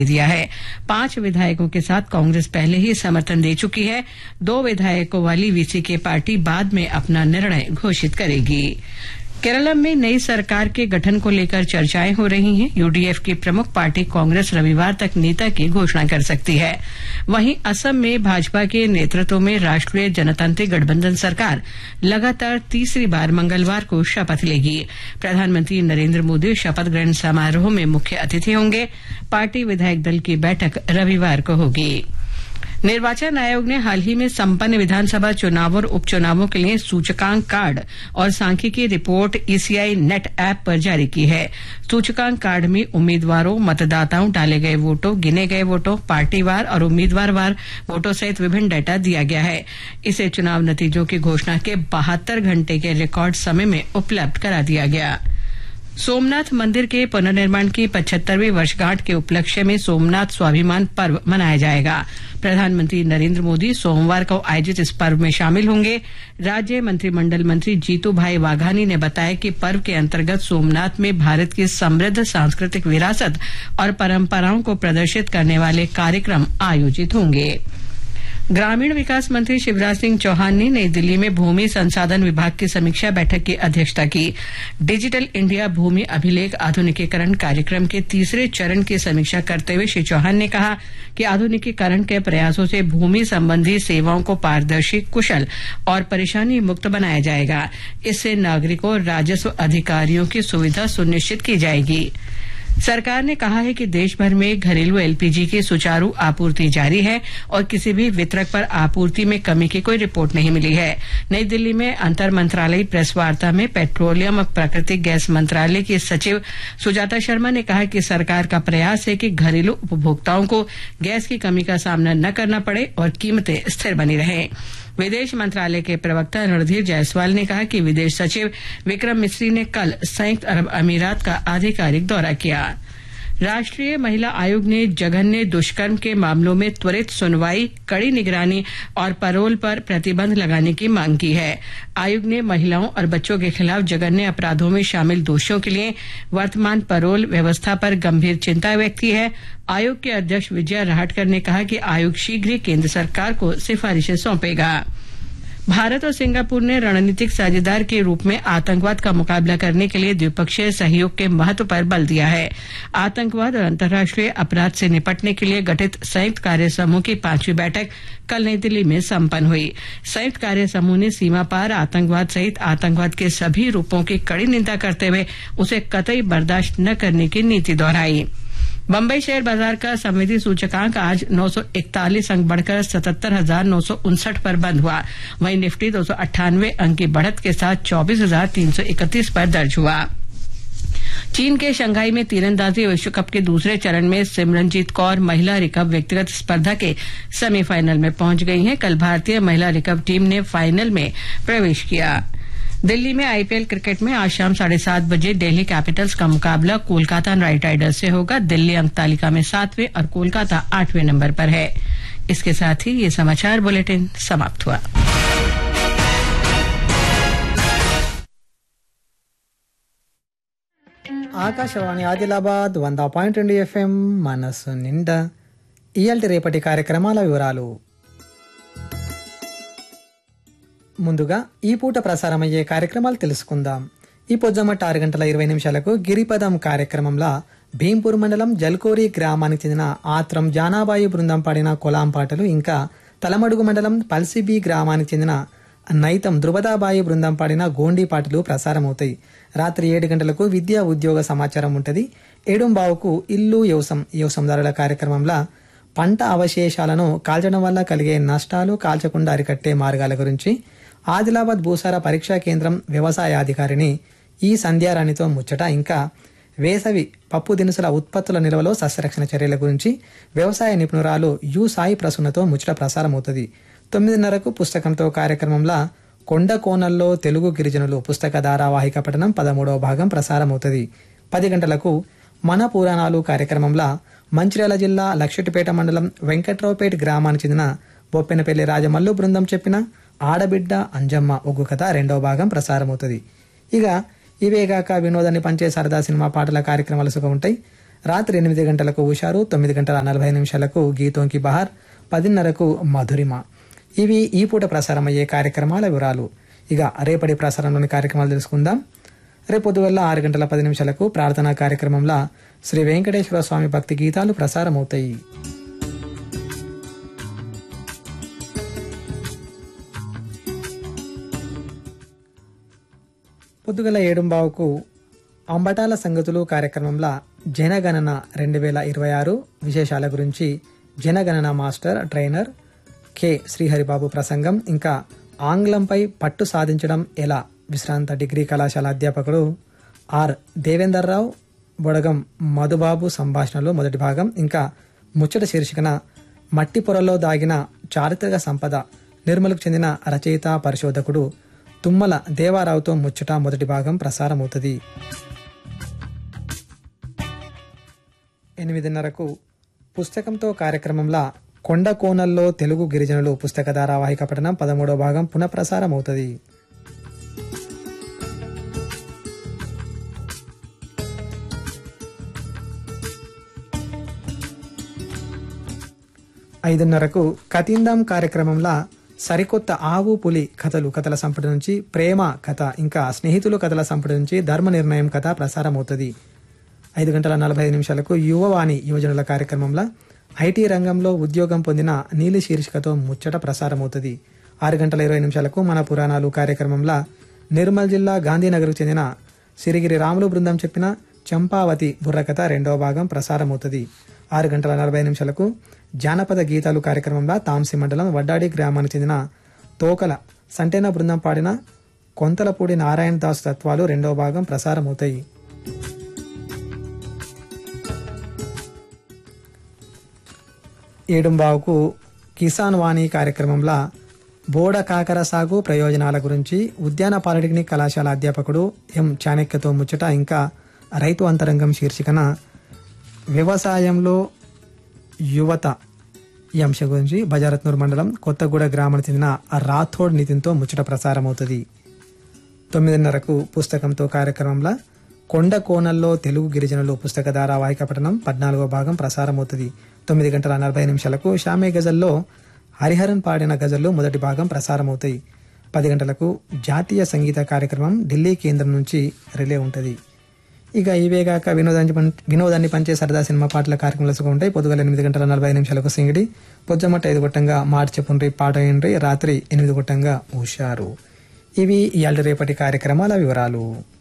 दिया है। 5 विधायकों के साथ कांग्रेस पहले ही समर्थन दे चुकी है। 2 विधायकों वाली वीसीके पार्टी बाद में अपना निर्णय घोषित करेगी। केरल में नई सरकार के गठन को लेकर चर्चाएं हो रही हैं। यूडीएफ की प्रमुख पार्टी कांग्रेस रविवार तक नेता की घोषणा कर सकती है। वहीं असम में भाजपा के नेतृत्व में राष्ट्रीय जनतांत्रिक गठबंधन सरकार लगातार तीसरी बार मंगलवार को शपथ लेगी। प्रधानमंत्री नरेंद्र मोदी शपथ ग्रहण समारोह में मुख्य अतिथि होंगे। पार्टी विधायक दल की बैठक रविवार को होगी। निर्वाचन आयोग ने हाल ही में संपन्न विधानसभा चुनाव और उपचुनावों के लिए सूचकांक कार्ड और सांख्यिकी रिपोर्ट ईसीआई नेट ऐप पर जारी की है। सूचकांक कार्ड में उम्मीदवारों, मतदाताओं, डाले गए वोटों, गिने गए वोटों, पार्टीवार और उम्मीदवारवार वोटों सहित विभिन्न डाटा दिया गया है। इसे चुनाव नतीजों की घोषणा के 72 घंटे के रिकॉर्ड समय में उपलब्ध करा दिया गया। सोमनाथ मंदिर के पुनर्निर्माण की 75वीं वर्षगांठ के उपलक्ष्य में सोमनाथ स्वाभिमान पर्व मनाया जाएगा। प्रधानमंत्री नरेंद्र मोदी सोमवार को आयोजित इस पर्व में शामिल होंगे। राज्य मंत्रिमंडल मंत्री जीतू भाई वाघानी ने बताया कि पर्व के अंतर्गत सोमनाथ में भारत की समृद्ध सांस्कृतिक विरासत और परंपराओं को प्रदर्शित करने वाले कार्यक्रम आयोजित होंगे। ग्रामीण विकास मंत्री शिवराज सिंह चौहान ने नई दिल्ली में भूमि संसाधन विभाग की समीक्षा बैठक की अध्यक्षता की। डिजिटल इंडिया भूमि अभिलेख आधुनिकीकरण कार्यक्रम के तीसरे चरण की समीक्षा करते हुए श्री चौहान ने कहा कि आधुनिकीकरण के प्रयासों से भूमि संबंधी सेवाओं को पारदर्शी, कुशल और परेशानी मुक्त बनाया जाएगा। इससे नागरिकों और राजस्व अधिकारियों की सुविधा सुनिश्चित की जाएगी। सरकार ने कहा है कि देश भर में घरेलू एलपीजी की सुचारू आपूर्ति जारी है और किसी भी वितरक पर आपूर्ति में कमी की कोई रिपोर्ट नहीं मिली है। नई दिल्ली में अंतर मंत्रालयी प्रेस वार्ता में पेट्रोलियम और प्राकृतिक गैस मंत्रालय की सचिव सुजाता शर्मा ने कहा कि सरकार का प्रयास है कि घरेलू उपभोक्ताओं को गैस की कमी का सामना न करना पड़े और कीमतें स्थिर बनी रहें। विदेश मंत्रालय के प्रवक्ता रणधीर जायसवाल ने कहा कि विदेश सचिव विक्रम मिस्री ने कल संयुक्त अरब अमीरात का आधिकारिक दौरा किया। राष्ट्रीय महिला आयोग ने जघन्य दुष्कर्म के मामलों में त्वरित सुनवाई, कड़ी निगरानी और पैरोल पर प्रतिबंध लगाने की मांग की है। आयोग ने महिलाओं और बच्चों के खिलाफ जघन्य अपराधों में शामिल दोषियों के लिए वर्तमान पैरोल व्यवस्था पर गंभीर चिंता व्यक्त की है। आयोग के अध्यक्ष विजया राहटकर ने कहा कि आयोग शीघ्र ही केंद्र सरकार को सिफारिशें सौंपेगा। भारत और सिंगापुर ने रणनीतिक साझेदार के रूप में आतंकवाद का मुकाबला करने के लिए द्विपक्षीय सहयोग के महत्व पर बल दिया है। आतंकवाद और अंतर्राष्ट्रीय अपराध से निपटने के लिए गठित संयुक्त कार्य समूह की 5वीं बैठक कल नई दिल्ली में संपन्न हुई। संयुक्त कार्य समूह ने सीमा पार आतंकवाद सहित आतंकवाद के सभी रूपों की कड़ी निंदा करते हुए उसे कतई बर्दाश्त न करने की नीति दोहराई। बम्बई शेयर बाजार का संवेदी सूचकांक आज 941 अंक बढ़कर 77,959 पर बंद हुआ। वहीं निफ्टी 298 अंक की बढ़त के साथ 24,331 पर दर्ज हुआ। चीन के शंघाई में तीरंदाजी विश्व कप के दूसरे चरण में सिमरनजीत कौर महिला रिकर्व व्यक्तिगत स्पर्धा के सेमीफाइनल में पहुंच गई हैं। कल भारतीय महिला रिकर्व टीम ने फाइनल में प्रवेश किया। दिल्ली में आईपीएल क्रिकेट में आज शाम 7:30 बजे दिल्ली कैपिटल्स का मुकाबला कोलकाता नाइट राइडर्स से होगा। दिल्ली अंक तालिका में 7वें और कोलकाता 8वें नंबर पर है। इसके साथ ही ये समाचार बुलेटिन समाप्त हुआ। ఆకాశవాణి ఆదిలాబాద్ 100.2 FM మనసు నిండా ఇయాల్టి రేపటి కార్యక్రమాల వివరాలు. ముందుగా ఈ పూట ప్రసారమయ్యే కార్యక్రమాలు తెలుసుకుందాం. ఈ పొద్దుమట్ట 6:20 గిరిపదం కార్యక్రమంలో భీంపూర్ మండలం జల్కోరి గ్రామానికి చెందిన ఆత్రం జానాబాయి బృందం పాడిన కొలాం పాటలు, ఇంకా తలమడుగు మండలం పల్సిబి గ్రామానికి చెందిన నైతం ధృవదాబాయి బృందం పాడిన గోండీ పాటలు ప్రసారమవుతాయి. రాత్రి 7 గంటలకు విద్యా ఉద్యోగ సమాచారం ఉంటుంది. 7:15కు ఇల్లు వ్యవసాయదారుల కార్యక్రమంలో పంట అవశేషాలను కాల్చడం వల్ల కలిగే నష్టాలు, కాల్చకుండా అరికట్టే మార్గాల గురించి ఆదిలాబాద్ భూసార పరీక్షా కేంద్రం వ్యవసాయాధికారిని ఈ సంధ్యారాణితో ముచ్చట, ఇంకా వేసవి పప్పు దినుసుల ఉత్పత్తుల నిల్వలో సస్యరక్షణ చర్యల గురించి వ్యవసాయ నిపుణురాలు యు సాయి ప్రసన్నతో ముచ్చట ప్రసారమవుతుంది. 9:30కు పుస్తకంతో కార్యక్రమంలో కొండ కోనల్లో తెలుగు గిరిజనులు పుస్తక ధారావాహిక పఠనం 13వ భాగం ప్రసారమవుతుంది. 10 గంటలకు మన పురాణాలు కార్యక్రమంలో మంచిర్యాల జిల్లా లక్షటిపేట మండలం వెంకట్రావుపేట గ్రామానికి చెందిన బొప్పెనపల్లి రాజమల్లు బృందం చెప్పిన ఆడబిడ్డ అంజమ్మ ఒగ్గు కథ 2వ భాగం ప్రసారమవుతుంది. ఇక ఇవేగాక వినోదాన్ని పంచే సరదా సినిమా పాటల కార్యక్రమాలు సుఖం ఉంటాయి. రాత్రి 8 గంటలకు హుషారు, 9 గంటల 40 నిమిషాలకు గీతోంకి బహార్, 10:30కు మధురిమ. ఇవి ఈ పూట ప్రసారమయ్యే కార్యక్రమాల వివరాలు. ఇక రేపటి ప్రసారంలోని కార్యక్రమాలు తెలుసుకుందాం. రేపు పొద్దుగల 6 గంటల 10 నిమిషాలకు ప్రార్థనా కార్యక్రమంలో శ్రీ వెంకటేశ్వర స్వామి భక్తి గీతాలు ప్రసారమవుతాయి. పొద్దుగల 7:15కు అంబటాల సంగతులు కార్యక్రమంలో జనగణన 2026 విశేషాల గురించి జనగణన మాస్టర్ ట్రైనర్ కె శ్రీహరిబాబు ప్రసంగం, ఇంకా ఆంగ్లంపై పట్టు సాధించడం ఎలా విశ్రాంత డిగ్రీ కళాశాల అధ్యాపకుడు ఆర్ దేవేందర్రావు బొడగం మధుబాబు సంభాషణలో మొదటి భాగం, ఇంకా ముచ్చట శీర్షికన మట్టి పొరలో దాగిన చారిత్రక సంపద నిర్మలకు చెందిన రచయిత పరిశోధకుడు తుమ్మల దేవారావుతో ముచ్చట మొదటి భాగం ప్రసారమవుతుంది. 8:30కు పుస్తకంతో కార్యక్రమంలో కొండ కోనల్లో తెలుగు గిరిజనులు పుస్తక ధారావాహిక పఠనం 13వ భాగం పునఃప్రసారం అవుతుంది. 5:30కు కతిందాం కార్యక్రమంలో సరికొత్త ఆవు పులి కథల సంపుటి నుంచి ప్రేమ కథ, ఇంకా స్నేహితులు కథల సంపుటి నుంచి ధర్మ నిర్ణయం కథ ప్రసారం అవుతుంది. 5 గంటల 45 నిమిషాలకు యువవాణి యువజనుల కార్యక్రమంలో ఐటీ రంగంలో ఉద్యోగం పొందిన నీలి శీర్షికతో ముచ్చట ప్రసారం అవుతుంది. 6 గంటల 20 నిమిషాలకు మన పురాణాలు కార్యక్రమంలో నిర్మల్ జిల్లా గాంధీనగర్కు చెందిన సిరిగిరి రాములు బృందం చెప్పిన చంపావతి బుర్రకథ 2వ భాగం ప్రసారం అవుతుంది. 6 గంటల 40 నిమిషాలకు జానపద గీతాలు కార్యక్రమంలో తాంసి మండలం వడ్డాడి గ్రామానికి చెందిన తోకల సంటేన బృందం పాడిన కొంతలపూడి నారాయణ దాస్ తత్వాలు 2వ భాగం ప్రసారం అవుతాయి. 7:15కు కిసాన్ వాణి కార్యక్రమంలో బోడ కాకర సాగు ప్రయోజనాల గురించి ఉద్యాన పాలిటెక్నిక్ కళాశాల అధ్యాపకుడు ఎం చాణక్యతో ముచ్చట, ఇంకా రైతు అంతరంగం శీర్షికన వ్యవసాయంలో యువత ఈ అంశం గురించి బజారత్నూర్ మండలం కొత్తగూడ గ్రామానికి చెందిన రాథోడ్ నితిన్తో ముచ్చట ప్రసారం అవుతుంది. 9:30కు పుస్తకంతో కార్యక్రమంలో కొండ కోనల్లో తెలుగు గిరిజనులు పుస్తక ధారావాహిక పఠనం 14వ భాగం ప్రసారం అవుతుంది. 9 గంటల 40 నిమిషాలకు షామే గజల్లో హరిహరన్ పాడిన గజల్లో మొదటి భాగం ప్రసారం అవుతాయి. 10 గంటలకు జాతీయ సంగీత కార్యక్రమం ఢిల్లీ కేంద్రం నుంచి రిలే ఉంటుంది. ఇక ఇవేగాక వినోదాన్ని పంచే సరదా సినిమా పాటల కార్యక్రమాలు ఉంటాయి. పొద్దుగల 8 గంటల 40 నిమిషాలకు సింగిడి, పొద్దుమట్ట 5 గొట్టంగా మార్చెపుండ్రి పాట ఏండ్రి, రాత్రి 8 గొట్టంగా హుషారు. ఇవి ఇయాల్టి రేపటి కార్యక్రమాల వివరాలు.